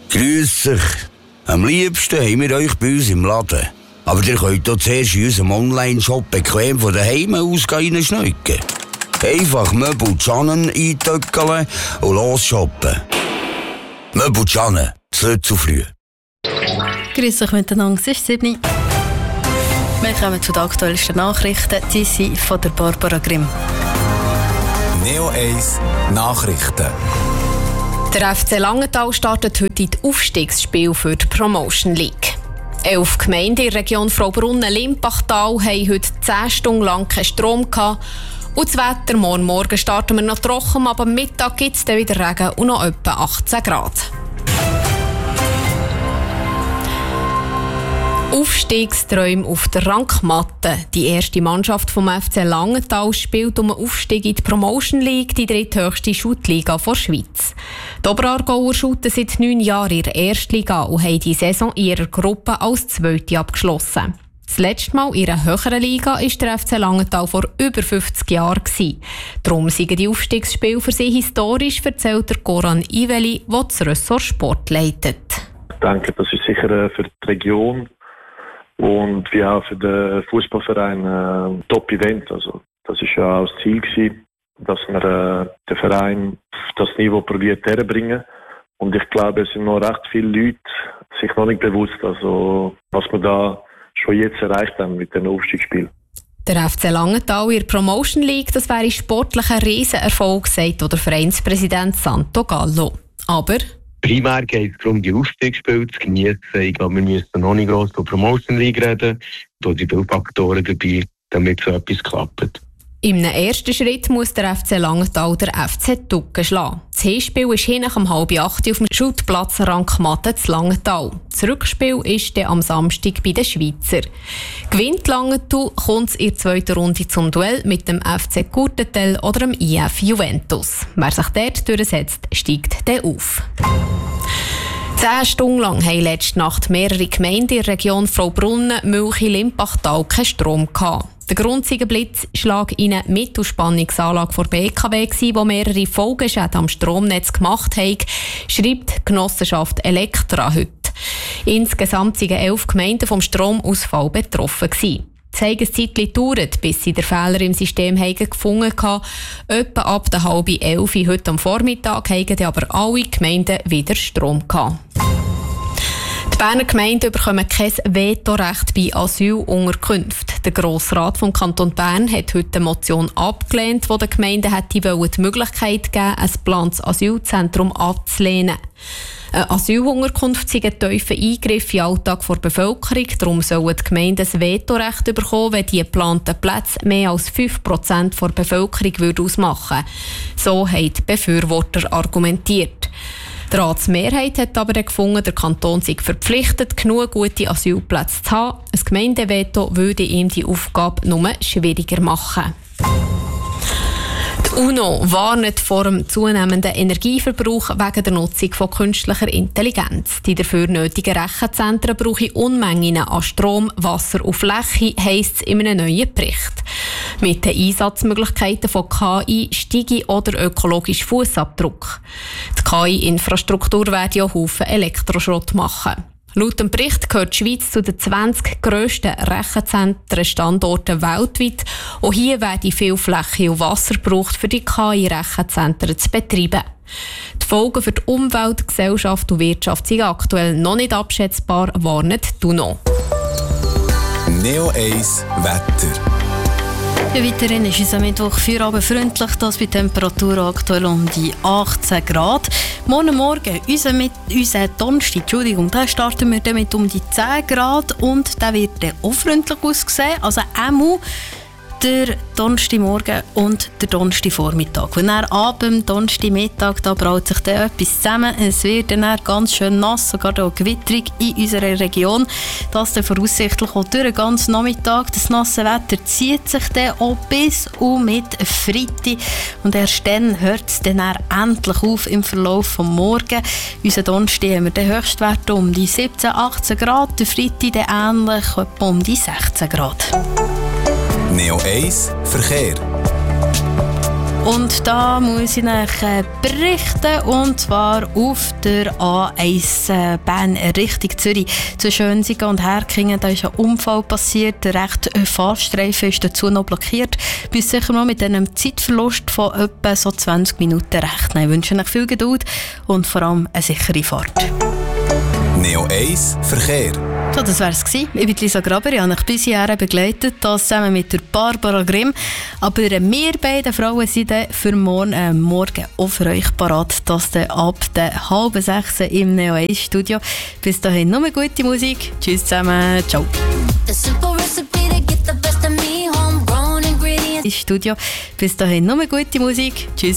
Grüß euch. Am liebsten haben wir euch bei uns im Laden. Aber ihr könnt auch zuerst in unserem Online-Shop bequem von daheim aus reinschneiden. Einfach Möbel Cannen eintöckeln und losshoppen. Möbel Cannen, das Lützel früh. Grüß euch miteinander, es ist 7. Wir kommen zu den aktuellsten Nachrichten. Die sind von der Barbara Grimm. Neo 1 Nachrichten. Der FC Langenthal startet heute in die Aufstiegsspiel für die Promotion League. 11 Gemeinden in der Region Fraubrunnen-Limpachtal haben heute 10 Stunden lang keinen Strom gehabt. Und das Wetter, morgen starten wir noch trocken, aber am Mittag gibt es dann wieder Regen und noch etwa 18 Grad. Aufstiegsträume auf der Rankmatte. Die erste Mannschaft vom FC Langenthal spielt um einen Aufstieg in die Promotion League, die dritthöchste Schuttliga der Schweiz. Die Oberaargauer shooten seit 9 Jahren in der Erstliga und haben die Saison in ihrer Gruppe als Zweite abgeschlossen. Das letzte Mal in einer höheren Liga war der FC Langenthal vor über 50 Jahren. Darum sind die Aufstiegsspiele für sie historisch, erzählt der Goran Iveli, der das Ressort Sport leitet. Ich denke, das ist sicher für die Region und wie auch für den Fußballverein ein Top-Event. Also, das war ja auch das Ziel gewesen, dass wir den Verein auf das Niveau probiert herzubringen. Und ich glaube, es sind noch recht viele Leute sich noch nicht bewusst, also, was wir da schon jetzt erreicht haben mit den Aufstiegsspielen. Der FC Langenthal in der Promotion League, das wäre sportlich ein Riesenerfolg, sagt der Vereinspräsident Santo Gallo. Aber primär geht es darum, die Aufstiegsspiele zu genießen. Ich glaube, wir müssen noch nicht gross über Promotion League reden. Da sind viele Faktoren dabei, damit so etwas klappt. Im ersten Schritt muss der FC Langenthal der FC Tucken schlagen. Das Hinspiel ist hinten um 7:30 auf dem Schuttplatz Rankmatte zu Langenthal. Das Rückspiel ist dann am Samstag bei den Schweizer. Gewinnt Langenthal, kommt es in der zweiten Runde zum Duell mit dem FC Courtetel oder dem IF Juventus. Wer sich dort durchsetzt, steigt dann auf. 10 Stunden lang haben letzte Nacht mehrere Gemeinden in der Region Fraubrunnen, Mülchi, Limpachtal keinen Strom gehabt. Der Grund war ein Blitzschlag in eine Mittelspannungsanlage der BKW, die mehrere Folgeschäden am Stromnetz gemacht hat, schreibt die Genossenschaft Elektra heute. Insgesamt waren 11 Gemeinden vom Stromausfall betroffen gewesen. Es hat ein Zeitchen gedauert, bis sie den Fehler im System gefunden haben. Etwa ab der 10:30 heute am Vormittag haben aber alle Gemeinden wieder Strom gehabt. Die Berner Gemeinden bekommen kein Vetorecht bei Asylunterkünften. Der Grossrat vom Kanton Bern hat heute eine Motion abgelehnt, die den Gemeinden die Möglichkeit geben, ein geplantes Asylzentrum abzulehnen. Eine Asylunterkunft sei ein tiefer Eingriff in den Alltag der Bevölkerung. Darum sollen die Gemeinden ein Vetorecht bekommen, wenn die geplanten Plätze mehr als 5% der Bevölkerung ausmachen würden. So haben die Befürworter argumentiert. Die Ratsmehrheit hat aber gefunden, der Kanton sei verpflichtet, genug gute Asylplätze zu haben. Ein Gemeindeveto würde ihm die Aufgabe nur schwieriger machen. Die UNO warnt vor dem zunehmenden Energieverbrauch wegen der Nutzung von künstlicher Intelligenz. Die dafür nötigen Rechenzentren brauchen Unmengen an Strom, Wasser und Fläche, heisst es in einem neuen Bericht. Mit den Einsatzmöglichkeiten von KI steige auch der ökologische Fußabdruck. Die KI-Infrastruktur werde ja Haufen Elektroschrott machen. Laut dem Bericht gehört die Schweiz zu den 20 grössten Rechenzentren-Standorten weltweit. Auch hier werden viel Fläche und Wasser gebraucht, für die KI-Rechenzentren zu betreiben. Die Folgen für die Umwelt, Gesellschaft und Wirtschaft sind aktuell noch nicht abschätzbar, warnt die UNO. Neo 1 Wetter. Ja, weiterhin ist unser Mittwoch Feierabend freundlich, das bei Temperatur aktuell um die 18 Grad. Morgen unser Donnerstag, da starten wir damit um die 10 Grad und der wird dann auch freundlich aussehen. Also einmal der Donnerstagmorgen und der Donnerstagvormittag. Und dann ab dem Donnerstagmittag, da braut sich dann etwas zusammen. Es wird dann ganz schön nass, sogar auch gewitterig in unserer Region. Das dann voraussichtlich auch durch den ganzen Nachmittag. Das nasse Wetter zieht sich dann auch bis und mit Freitag. Und erst dann hört es dann endlich auf im Verlauf des Morgen. Unser Donnerstag haben wir den Höchstwert um die 17, 18 Grad. Der Freitag dann ähnlich, etwa um die 16 Grad. Neo 1 Verkehr. Und da muss ich euch berichten, und zwar auf der A1 Bern Richtung Zürich. Zwischen Schönsigen und Herkingen, da ist ein Unfall passiert. Der rechte Fahrstreifen ist dazu noch blockiert. Bis sicher noch mit einem Zeitverlust von etwa so 20 Minuten rechnen. Ich wünsche euch viel Geduld und vor allem eine sichere Fahrt. Neo 1 Verkehr. So, das wär's gewesen. Ich bin Lisa Graber, ich habe euch bis hierher begleitet, das zusammen mit der Barbara Grimm. Aber wir beiden Frauen sind für morgen auch für euch parat, das dann ab der 5:30 im Neo 1 Studio. Bis dahin nur gute Musik. Tschüss zusammen. Ciao. Studio. Bis dahin nur gute Musik. Tschüss.